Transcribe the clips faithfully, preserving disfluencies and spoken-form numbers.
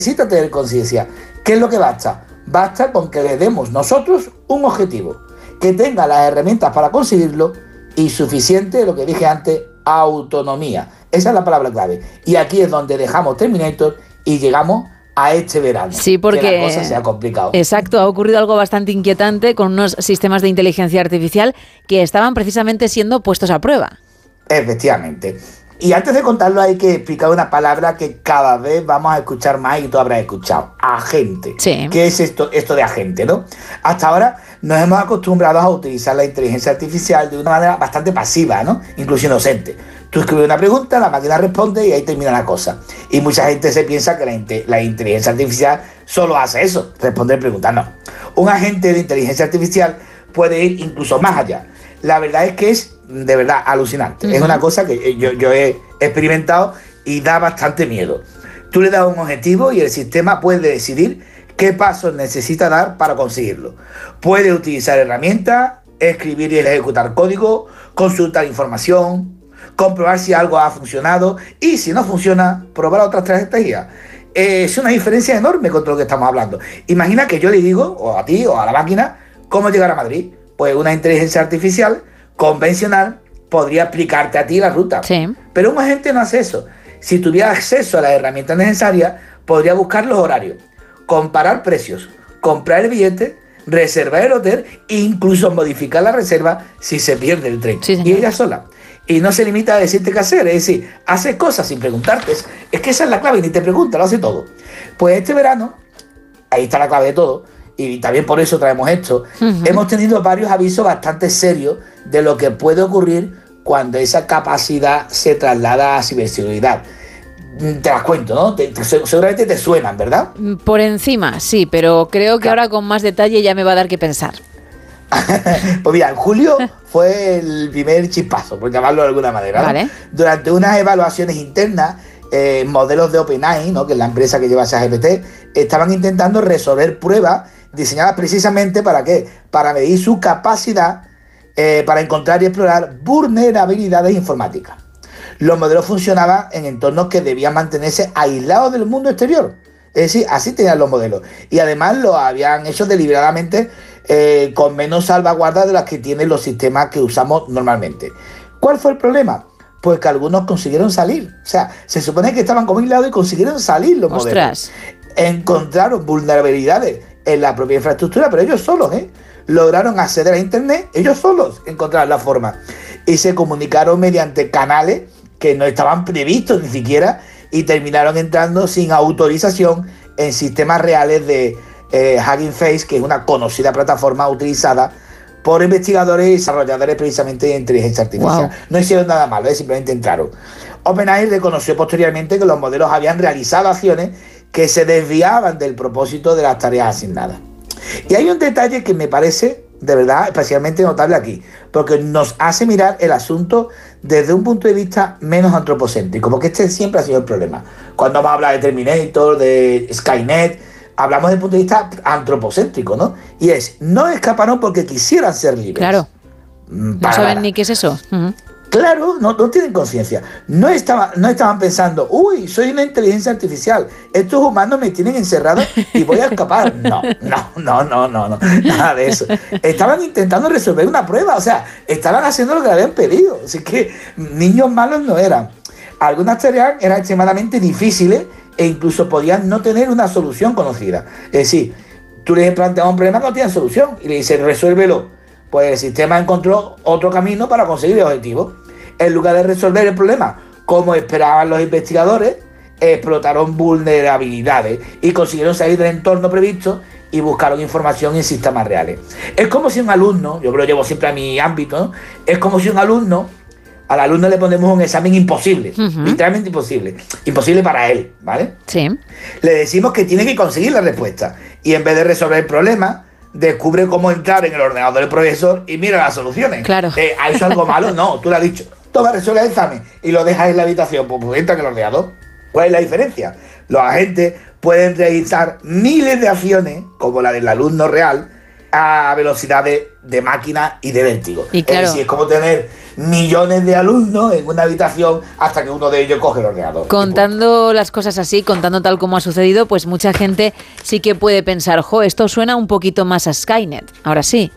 necesita tener conciencia. ¿Qué es lo que basta? Basta con que le demos nosotros un objetivo, que tenga las herramientas para conseguirlo y suficiente, lo que dije antes, autonomía. Esa es la palabra clave. Y aquí es donde dejamos Terminator y llegamos a este verano. Sí, porque que la cosa se ha complicado. Exacto, ha ocurrido algo bastante inquietante con unos sistemas de inteligencia artificial que estaban precisamente siendo puestos a prueba. Efectivamente. Y antes de contarlo hay que explicar una palabra que cada vez vamos a escuchar más y tú habrás escuchado. Agente. Sí. ¿Qué es esto, esto de agente, no? Hasta ahora nos hemos acostumbrado a utilizar la inteligencia artificial de una manera bastante pasiva, ¿no? Incluso inocente. Tú escribes una pregunta, la máquina responde y ahí termina la cosa. Y mucha gente se piensa que la, inte- la inteligencia artificial solo hace eso, responder preguntas. No. Un agente de inteligencia artificial puede ir incluso más allá. La verdad es que es de verdad alucinante. Uh-huh. Es una cosa que yo, yo he experimentado y da bastante miedo. Tú le das un objetivo y el sistema puede decidir qué pasos necesita dar para conseguirlo. Puede utilizar herramientas, escribir y ejecutar código, consultar información, comprobar si algo ha funcionado y si no funciona, probar otras estrategias. Eh, es una diferencia enorme contra lo que estamos hablando. Imagina que yo le digo, o a ti o a la máquina, cómo llegar a Madrid. Pues una inteligencia artificial convencional podría explicarte a ti la ruta. Sí. Pero un agente no hace eso. Si tuviera acceso a las herramientas necesarias, podría buscar los horarios, comparar precios, comprar el billete, reservar el hotel e incluso modificar la reserva si se pierde el tren. Sí, y ella sola. Y no se limita a decirte qué hacer, es decir, hace cosas sin preguntarte. Es que esa es la clave, ni te pregunta, lo hace todo. Pues este verano, ahí está la clave de todo, y también por eso traemos esto, uh-huh. hemos tenido varios avisos bastante serios de lo que puede ocurrir cuando esa capacidad se traslada a ciberseguridad. Te las cuento, ¿no? Te, te, seguramente te suenan, ¿verdad? Por encima, sí, pero creo que claro. ahora con más detalle ya me va a dar que pensar. Pues mira, en julio fue el primer chispazo, por llamarlo de alguna manera, ¿no? Vale. Durante unas evaluaciones internas, eh, modelos de OpenAI, ¿no?, que es la empresa que lleva ChatGPT, estaban intentando resolver pruebas diseñadas precisamente ¿para qué? Para medir su capacidad eh, para encontrar y explorar vulnerabilidades informáticas. Los modelos funcionaban en entornos que debían mantenerse aislados del mundo exterior. Es decir, así tenían los modelos. Y además lo habían hecho deliberadamente eh, con menos salvaguardas de las que tienen los sistemas que usamos normalmente. ¿Cuál fue el problema? Pues que algunos consiguieron salir. O sea, se supone que estaban como aislados y consiguieron salir los ¡Ostras! modelos. Encontraron vulnerabilidades en la propia infraestructura, pero ellos solos, ¿eh? Lograron acceder a Internet, ellos solos encontraron la forma. Y se comunicaron mediante canales que no estaban previstos ni siquiera y terminaron entrando sin autorización en sistemas reales de eh, Hugging Face, que es una conocida plataforma utilizada por investigadores y desarrolladores precisamente de inteligencia artificial. Wow. No hicieron nada malo, ¿eh? Simplemente entraron. OpenAI reconoció posteriormente que los modelos habían realizado acciones que se desviaban del propósito de las tareas asignadas. Y hay un detalle que me parece de verdad especialmente notable aquí, porque nos hace mirar el asunto desde un punto de vista menos antropocéntrico, porque este siempre ha sido el problema. Cuando vamos a hablar de Terminator, de Skynet, hablamos desde el punto de vista antropocéntrico, ¿no? Y es, no escaparon porque quisieran ser libres. Claro. No Para saben nada. ni qué es eso. Uh-huh. Claro, no, no tienen conciencia. No, estaba, no estaban pensando, uy, soy una inteligencia artificial, estos humanos me tienen encerrado y voy a escapar. No, no, no, no, no, no, nada de eso. Estaban intentando resolver una prueba, o sea, estaban haciendo lo que le habían pedido. Así que niños malos no eran. Algunas tareas eran extremadamente difíciles e incluso podían no tener una solución conocida. Es decir, tú les planteas un problema que no tiene solución y le dices, resuélvelo. Pues el sistema encontró otro camino para conseguir el objetivo. En lugar de resolver el problema, como esperaban los investigadores, explotaron vulnerabilidades y consiguieron salir del entorno previsto y buscaron información en sistemas reales. Es como si un alumno, yo lo llevo siempre a mi ámbito, ¿no? Es como si un alumno, al alumno le ponemos un examen imposible, uh-huh. literalmente imposible, imposible para él, ¿vale? Sí. Le decimos que tiene que conseguir la respuesta y en vez de resolver el problema, descubre cómo entrar en el ordenador del profesor y mira las soluciones. Claro. Eh, ¿Ha hecho algo malo? No, tú le has dicho, toma, resuelve el examen y lo dejas en la habitación, pues, pues entra en el ordenador. ¿Cuál es la diferencia? Los agentes pueden realizar miles de acciones, como la del alumno real, a velocidades de máquina y de vértigo. Y claro, es decir, es como tener millones de alumnos en una habitación hasta que uno de ellos coge el ordenador. Contando las cosas así, contando tal como ha sucedido, pues mucha gente sí que puede pensar, jo, esto suena un poquito más a Skynet. Ahora sí.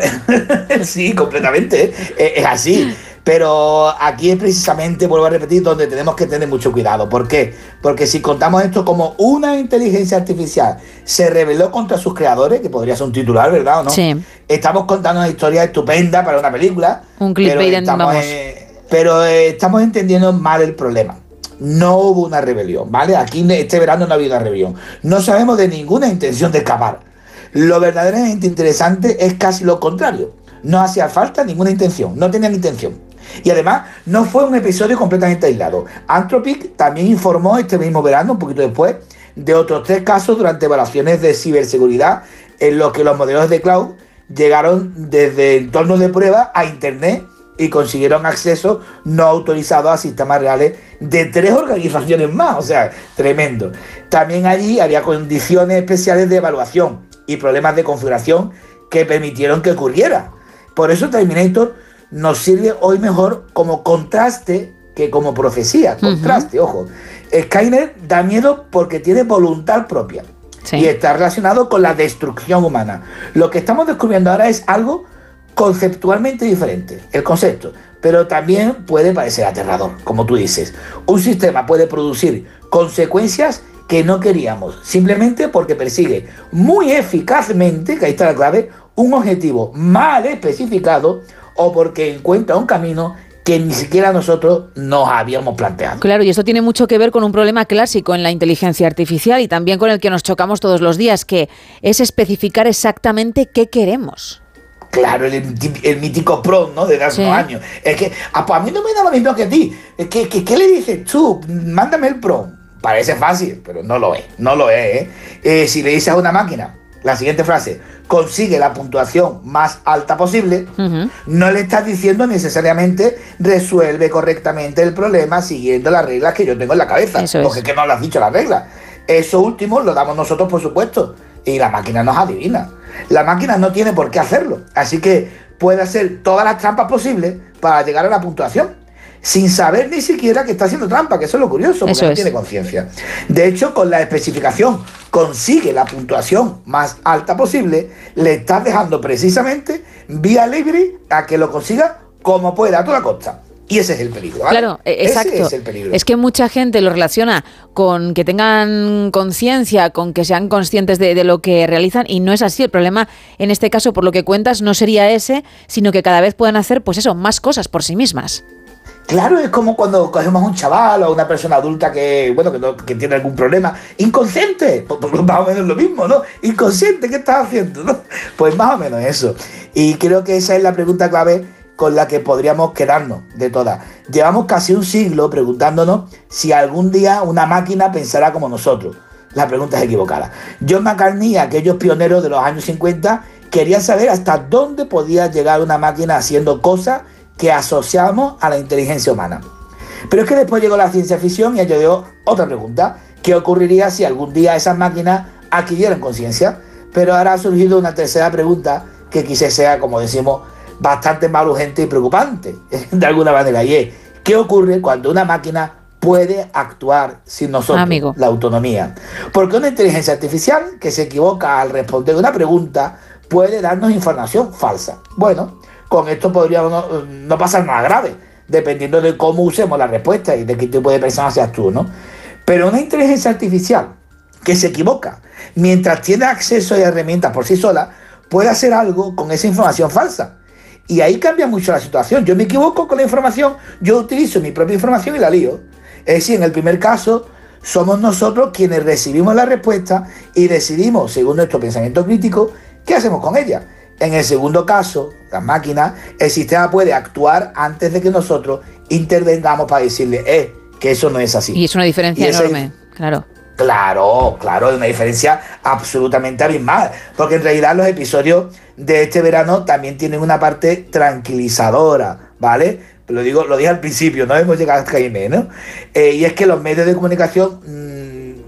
Sí, completamente. Es, es así. Pero aquí es precisamente, vuelvo a repetir, donde tenemos que tener mucho cuidado. ¿Por qué? Porque si contamos esto como una inteligencia artificial se rebeló contra sus creadores, que podría ser un titular, ¿verdad o no? Sí. Estamos contando una historia estupenda para una película. Un clickbait, vamos. Eh, pero eh, estamos entendiendo mal el problema. No hubo una rebelión, ¿vale? Aquí este verano no ha habido una rebelión. No sabemos de ninguna intención de escapar. Lo verdaderamente interesante es casi lo contrario. No hacía falta ninguna intención, no tenían intención. Y además, no fue un episodio completamente aislado. Anthropic también informó este mismo verano, un poquito después, de otros tres casos durante evaluaciones de ciberseguridad en los que los modelos de cloud llegaron desde entornos de prueba a Internet y consiguieron acceso no autorizado a sistemas reales de tres organizaciones más. O sea, tremendo. También allí había condiciones especiales de evaluación y problemas de configuración que permitieron que ocurriera. Por eso Terminator nos sirve hoy mejor como contraste que como profecía. Contraste, uh-huh. Ojo. Skynet da miedo porque tiene voluntad propia. Sí. Y está relacionado con la destrucción humana. Lo que estamos descubriendo ahora es algo conceptualmente diferente, el concepto, pero también puede parecer aterrador, como tú dices. Un sistema puede producir consecuencias que no queríamos, simplemente porque persigue muy eficazmente, que ahí está la clave, un objetivo mal especificado o porque encuentra un camino que ni siquiera nosotros nos habíamos planteado. Claro, y esto tiene mucho que ver con un problema clásico en la inteligencia artificial y también con el que nos chocamos todos los días, que es especificar exactamente qué queremos. Claro, el, el mítico prompt, ¿no? De hace unos años. Es que a, a mí no me da lo mismo que a ti. ¿Qué, qué, ¿Qué le dices tú? Mándame el prompt. Parece fácil, pero no lo es. No lo es, ¿eh? Eh, si le dices a una máquina la siguiente frase, consigue la puntuación más alta posible, uh-huh. no le estás diciendo necesariamente resuelve correctamente el problema siguiendo las reglas que yo tengo en la cabeza. Eso porque es que no le has dicho las reglas. Eso último lo damos nosotros, por supuesto, y la máquina nos adivina. La máquina no tiene por qué hacerlo, así que puede hacer todas las trampas posibles para llegar a la puntuación, sin saber ni siquiera que está haciendo trampa, que eso es lo curioso, porque eso no es. Tiene conciencia. De hecho, con la especificación consigue la puntuación más alta posible, le estás dejando precisamente vía libre a que lo consiga como pueda a toda costa. Y ese es el peligro, ¿vale? Claro, exacto. Ese es el peligro. Es que mucha gente lo relaciona con que tengan conciencia, con que sean conscientes de, de lo que realizan, y no es así. El problema, en este caso, por lo que cuentas, no sería ese, sino que cada vez puedan hacer, pues eso, más cosas por sí mismas. Claro, es como cuando cogemos a un chaval o a una persona adulta que, bueno, que, no, que tiene algún problema. Inconsciente, pues, pues más o menos lo mismo, ¿no? Inconsciente, ¿qué estás haciendo? ¿No? Pues más o menos eso. Y creo que esa es la pregunta clave con la que podríamos quedarnos de todas. Llevamos casi un siglo preguntándonos si algún día una máquina pensará como nosotros. La pregunta es equivocada. John McCartney y aquellos pioneros de los años cincuenta querían saber hasta dónde podía llegar una máquina haciendo cosas que asociamos a la inteligencia humana. Pero es que después llegó la ciencia ficción y añadió otra pregunta. ¿Qué ocurriría si algún día esas máquinas adquirieran conciencia? Pero ahora ha surgido una tercera pregunta que quizás sea, como decimos, bastante más urgente y preocupante, de alguna manera, y es, ¿qué ocurre cuando una máquina puede actuar sin nosotros? Amigo. La autonomía. Porque una inteligencia artificial que se equivoca al responder una pregunta puede darnos información falsa. Bueno, con esto podría no, no pasar nada grave, dependiendo de cómo usemos la respuesta y de qué tipo de persona seas tú, ¿no? Pero una inteligencia artificial que se equivoca mientras tiene acceso a herramientas por sí sola, puede hacer algo con esa información falsa. Y ahí cambia mucho la situación. Yo me equivoco con la información, yo utilizo mi propia información y la lío. Es decir, en el primer caso, somos nosotros quienes recibimos la respuesta y decidimos, según nuestro pensamiento crítico, qué hacemos con ella. En el segundo caso, las máquinas, el sistema puede actuar antes de que nosotros intervengamos para decirle, eh, que eso no es así. Y es una diferencia enorme, es, claro. Claro, claro, es una diferencia absolutamente abismal, porque en realidad los episodios de este verano también tienen una parte tranquilizadora, ¿vale? Lo digo, lo dije al principio, no hemos llegado hasta ahí, ¿no? Eh, y es que los medios de comunicación mmm,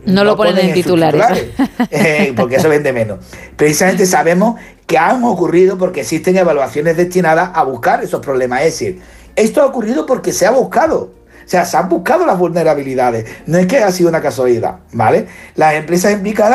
no, no lo ponen, ponen en titulares, titulares eh, porque eso vende menos. Precisamente sabemos que han ocurrido porque existen evaluaciones destinadas a buscar esos problemas. Es decir, esto ha ocurrido porque se ha buscado. O sea, se han buscado las vulnerabilidades. No es que haya sido una casualidad, ¿vale? Las empresas implicadas